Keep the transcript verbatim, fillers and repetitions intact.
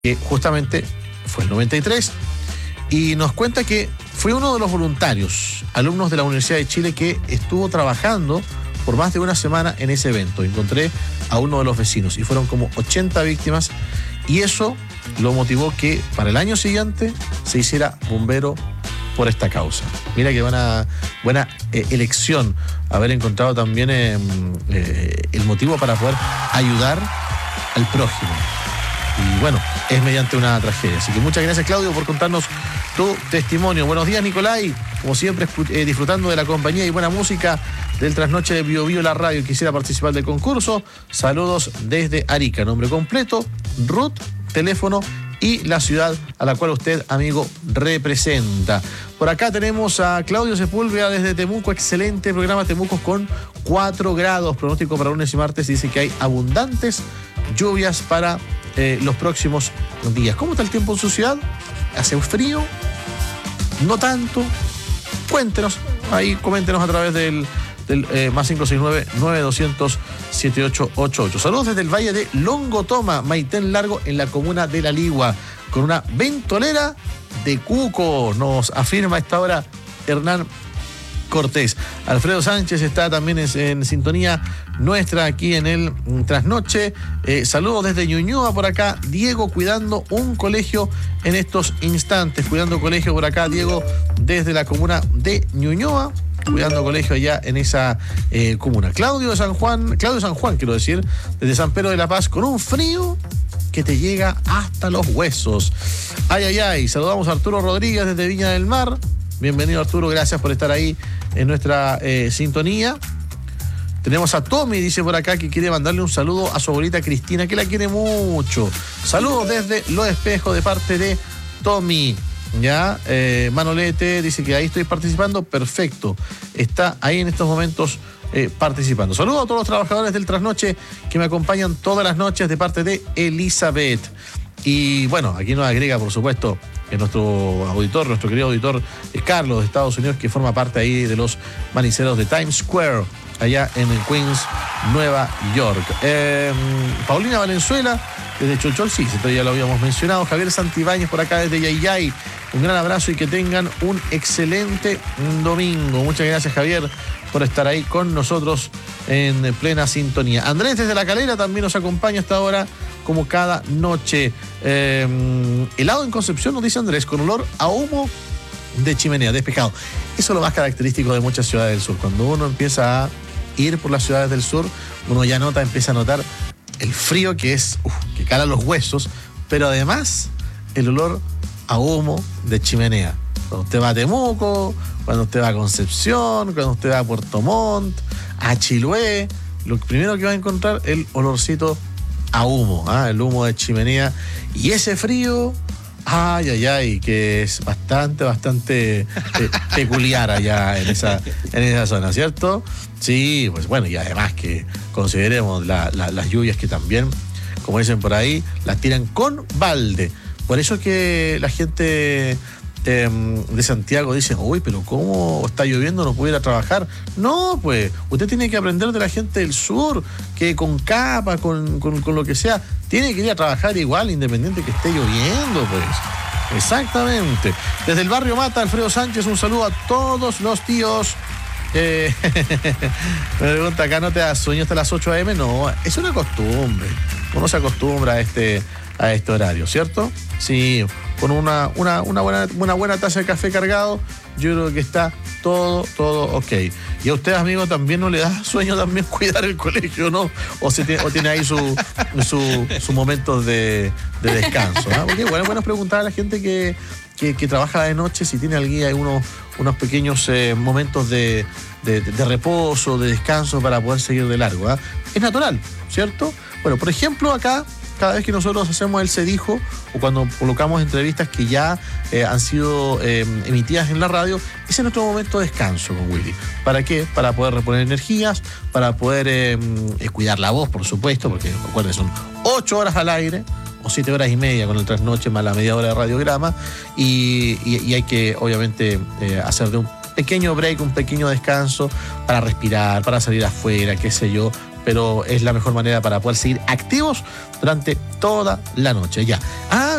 que justamente fue el noventa y tres, y nos cuenta que fue uno de los voluntarios, alumnos de la Universidad de Chile, que estuvo trabajando por más de una semana en ese evento. Encontré a uno de los vecinos y fueron como ochenta víctimas, y eso lo motivó que para el año siguiente se hiciera bombero por esta causa. Mira qué buena, buena eh, elección haber encontrado también eh, eh, el motivo para poder ayudar al prójimo. Y bueno, es mediante una tragedia. Así que muchas gracias, Claudio, por contarnos tu testimonio. Buenos días, Nicolai. Como siempre, eh, disfrutando de la compañía y buena música del Trasnoche de Bio Bio, la radio. Quisiera participar del concurso. Saludos desde Arica. Nombre completo, Ruth, teléfono y la ciudad a la cual usted, amigo, representa. Por acá tenemos a Claudio Sepúlveda desde Temuco. Excelente programa, Temuco con cuatro grados. Pronóstico para lunes y martes. Dice que hay abundantes lluvias para eh, los próximos días. ¿Cómo está el tiempo en su ciudad? ¿Hace frío? ¿No tanto? Cuéntenos, ahí coméntenos a través del, del eh, más cinco seis nueve, nueve dos cero cero, siete ocho ocho ocho. Saludos desde el Valle de Longotoma, Maitén Largo, en la comuna de La Ligua, con una ventolera de cuco, nos afirma a esta hora Hernán Cortés. Alfredo Sánchez está también en, en sintonía nuestra aquí en el Trasnoche. Eh, saludos desde Ñuñoa por acá. Diego cuidando un colegio en estos instantes. Cuidando colegio por acá, Diego, desde la comuna de Ñuñoa. Cuidando colegio allá en esa eh, comuna. Claudio de San Juan, Claudio de San Juan, quiero decir, desde San Pedro de la Paz, con un frío que te llega hasta los huesos. Ay, ay, ay. Saludamos a Arturo Rodríguez desde Viña del Mar. Bienvenido, Arturo, gracias por estar ahí en nuestra eh, sintonía. Tenemos a Tommy, dice por acá, que quiere mandarle un saludo a su abuelita Cristina, que la quiere mucho. Saludos desde Los Espejos de parte de Tommy. Ya, eh, Manolete dice que ahí estoy participando. Perfecto, está ahí en estos momentos eh, participando. Saludos a todos los trabajadores del Trasnoche que me acompañan todas las noches de parte de Elizabeth. Y bueno, aquí nos agrega, por supuesto, que nuestro auditor, nuestro querido auditor es Carlos de Estados Unidos, que forma parte ahí de los maniceros de Times Square, allá en Queens, Nueva York. Eh, Paulina Valenzuela, desde Cholchol, sí, esto ya lo habíamos mencionado. Javier Santibáñez por acá desde Yayay. Un gran abrazo y que tengan un excelente domingo. Muchas gracias, Javier, por estar ahí con nosotros en plena sintonía. Andrés desde La Calera también nos acompaña hasta ahora, como cada noche. Eh, helado en Concepción, nos dice Andrés, con olor a humo de chimenea, despejado. Eso es lo más característico de muchas ciudades del sur. Cuando uno empieza a ir por las ciudades del sur, uno ya nota, empieza a notar el frío que es, uf, que cala los huesos, pero además el olor a humo de chimenea. Cuando usted va a Temuco, cuando usted va a Concepción, cuando usted va a Puerto Montt, a Chiloé, lo primero que va a encontrar es el olorcito a humo, ¿eh? El humo de chimenea. Y ese frío, ay, ay, ay, que es bastante, bastante eh, peculiar allá en esa, en esa zona, ¿cierto? Sí, pues bueno, y además que consideremos la, la, las lluvias que también, como dicen por ahí, las tiran con balde. Por eso es que la gente eh, de Santiago dice, uy, pero ¿cómo está lloviendo? No puede ir a trabajar. No, pues, usted tiene que aprender de la gente del sur, que con capa, con, con, con lo que sea, tiene que ir a trabajar igual, independiente que esté lloviendo, pues. Exactamente. Desde el barrio Mata, Alfredo Sánchez, un saludo a todos los tíos. Eh, me pregunta acá, ¿no te das sueño hasta las ocho a eme? No, es una costumbre. Uno se acostumbra a este, a este horario, ¿cierto? Sí, con una, una, una, buena, una buena taza de café cargado, yo creo que está todo, todo ok. Y a ustedes, amigos, también no le da sueño también cuidar el colegio, ¿no? O, se tiene, o tiene ahí su, su, su momento de, de descanso, ¿no? Porque bueno, bueno preguntar a la gente que, que, que trabaja de noche si tiene alguien ahí unos, unos pequeños eh, momentos de, de, de reposo, de descanso para poder seguir de largo, ¿eh? Es natural, ¿cierto? Bueno, por ejemplo, acá, cada vez que nosotros hacemos el Se Dijo, o cuando colocamos entrevistas que ya eh, han sido eh, emitidas en la radio, ese es nuestro momento de descanso con Willy. ¿Para qué? Para poder reponer energías, para poder eh, eh, cuidar la voz, por supuesto, porque recuerden, son ocho horas al aire, o siete horas y media con el trasnoche más la media hora de radiograma, y, y, y hay que, obviamente, eh, hacer de un pequeño break, un pequeño descanso para respirar, para salir afuera, qué sé yo, pero es la mejor manera para poder seguir activos durante toda la noche. Ya. Ah,